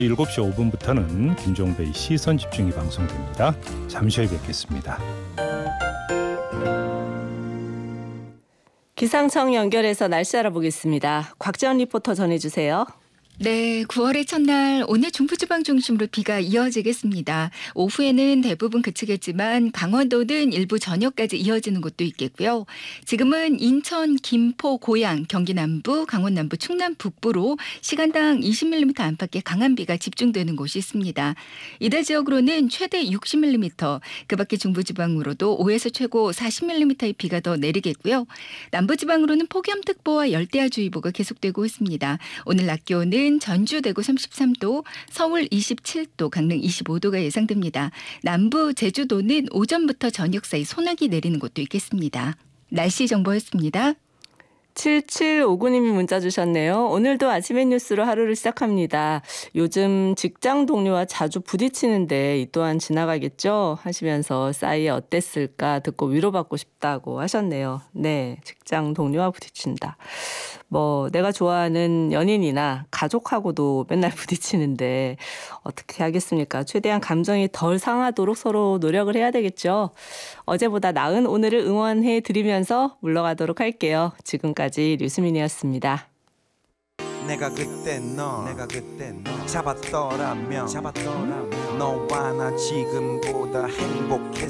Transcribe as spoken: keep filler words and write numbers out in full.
일곱 시 오 분부터는 김종배의 시선 집중이 방송됩니다. 잠시 후에 뵙겠습니다. 기상청 연결해서 날씨 알아보겠습니다. 곽지연 리포터 전해주세요. 네, 구월의 첫날 오늘 중부지방 중심으로 비가 이어지겠습니다. 오후에는 대부분 그치겠지만 강원도는 일부 저녁까지 이어지는 곳도 있겠고요. 지금은 인천, 김포, 고양, 경기 남부, 강원 남부, 충남 북부로 시간당 이십 밀리미터 안팎의 강한 비가 집중되는 곳이 있습니다. 이달 지역으로는 최대 육십 밀리미터, 그밖에 중부지방으로도 오에서 최고 사십 밀리미터의 비가 더 내리겠고요. 남부지방으로는 폭염특보와 열대야주의보가 계속되고 있습니다. 오늘 낮 기온은 전주, 대구 삼십삼 도, 서울 이십칠 도, 강릉 이십오 도가 예상됩니다. 남부, 제주도는 오전부터 저녁 사이 소나기 내리는 곳도 있겠습니다. 날씨 정보였습니다. 칠칠오구 님이 문자 주셨네요. 오늘도 아침의 뉴스로 하루를 시작합니다. 요즘 직장 동료와 자주 부딪히는데 이 또한 지나가겠죠? 하시면서 싸이 어땠을까 듣고 위로받고 싶다고 하셨네요. 네, 직장 동료와 부딪힌다. 뭐 내가 좋아하는 연인이나 가족하고도 맨날 부딪히는데 어떻게 하겠습니까? 최대한 감정이 덜 상하도록 서로 노력을 해야 되겠죠. 어제보다 나은 오늘을 응원해 드리면서 물러가도록 할게요. 지금까지 류수민이었습니다. 내가 그때 너 내가 그때 너 잡았더라면 잡았더라면 너와 나 지금보다 행복했